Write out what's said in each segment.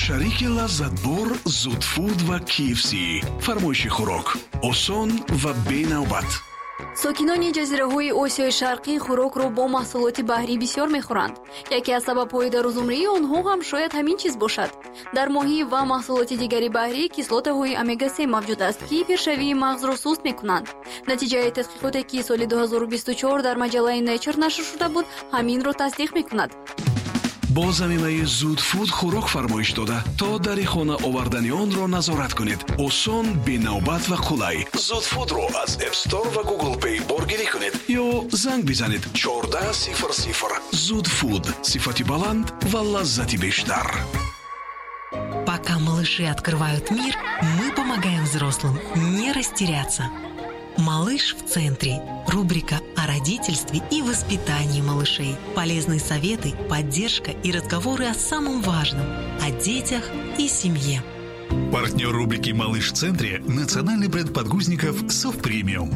шарики лаззатбор зудфуд ва KFC. фармоиши хӯрок осон ва бенавбат. сокинони ҷазираҳои осиёи шарқӣ хӯрокро бо маҳсулоти баҳрӣ бисёр мехӯранд. яке аз сабабҳои дарозумрии онҳо ҳам шояд ҳамин чиз бошад. дар моҳӣ ва маҳсулоти дигари баҳрӣ кислотаҳои омега 3 мавҷуд аст, ки пешравии мағзро суст мекунанд. натиҷаи тадқиқоте ки соли 2024 дар маҷаллаи Nature нашр шуда буд, ҳаминро тасдиқ мекунад. бо заминаи зудфуд хӯрок фармоиш дода то дари хона овардани онро назорат кунед. осон, бенавбат ва қулай. зудфудро аз App Store ва Google Play боргирӣ кунед ё занг бизанед 1400. зудфуд, сифати баланд ва лаззати бештар. Пока малыши открывают мир, мы помогаем взрослым не растеряться. «Малыш в центре» – рубрика о родительстве и воспитании малышей. Полезные советы, поддержка и разговоры о самом важном – о детях и семье. Партнер рубрики «Малыш в центре» – национальный бренд подгузников «Soft Premium».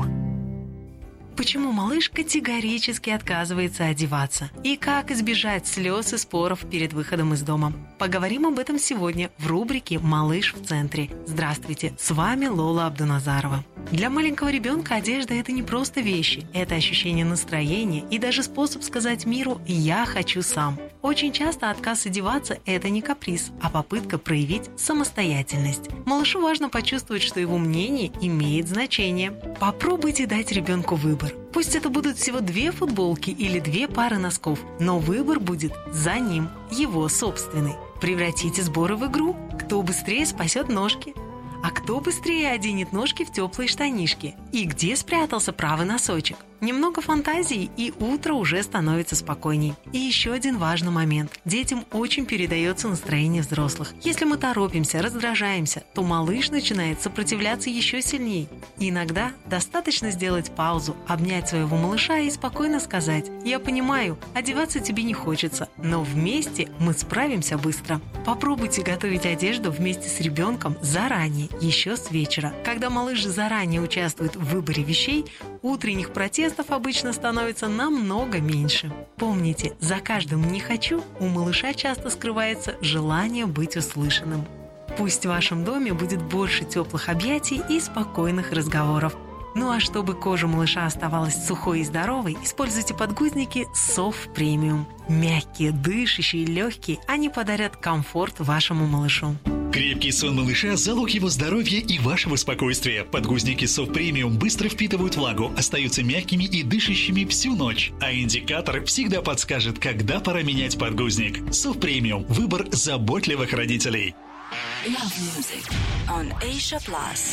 Почему малыш категорически отказывается одеваться? И как избежать слез и споров перед выходом из дома? Поговорим об этом сегодня в рубрике «Малыш в центре». Здравствуйте, с вами Лола Абдуназарова. Для маленького ребенка одежда – это не просто вещи, это ощущение настроения и даже способ сказать миру «я хочу сам». Очень часто отказ одеваться – это не каприз, а попытка проявить самостоятельность. Малышу важно почувствовать, что его мнение имеет значение. Попробуйте дать ребенку выбор. Пусть это будут всего 2 футболки или 2 пары носков, но выбор будет за ним, его собственный. Превратите сборы в игру. Кто быстрее спасет ножки? А кто быстрее оденет ножки в теплые штанишки? И где спрятался правый носочек? Немного фантазии, и утро уже становится спокойней. И еще один важный момент. Детям очень передается настроение взрослых. Если мы торопимся, раздражаемся, то малыш начинает сопротивляться еще сильнее. И иногда достаточно сделать паузу, обнять своего малыша и спокойно сказать: «Я понимаю, одеваться тебе не хочется, но вместе мы справимся быстро». Попробуйте готовить одежду вместе с ребенком заранее, еще с вечера. Когда малыш заранее участвует в выборе вещей, утренних протестов обычно становится намного меньше. Помните, за каждым «не хочу» у малыша часто скрывается желание быть услышанным. Пусть в вашем доме будет больше теплых объятий и спокойных разговоров. Ну а чтобы кожа малыша оставалась сухой и здоровой, используйте подгузники Soft Premium. Мягкие, дышащие, легкие, они подарят комфорт вашему малышу. Крепкий сон малыша – залог его здоровья и вашего спокойствия. Подгузники Soft Premium быстро впитывают влагу, остаются мягкими и дышащими всю ночь. А индикатор всегда подскажет, когда пора менять подгузник. Soft Premium – выбор заботливых родителей. Love Music on Asia Plus.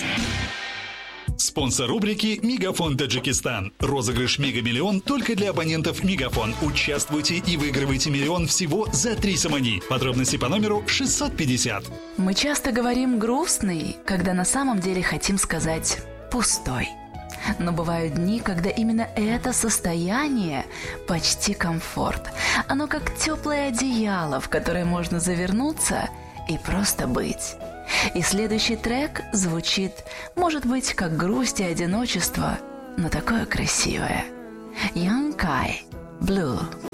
Спонсор рубрики «Мегафон Таджикистан». Розыгрыш «Мегамиллион» только для абонентов «Мегафон». Участвуйте и выигрывайте миллион всего за 3 самани. Подробности по номеру 650. Мы часто говорим «грустный», когда на самом деле хотим сказать «пустой». Но бывают дни, когда именно это состояние почти комфорт. Оно как теплое одеяло, в которое можно завернуться и просто быть. И следующий трек звучит, может быть, как грусть и одиночество, но такое красивое. Young Kai, Blue.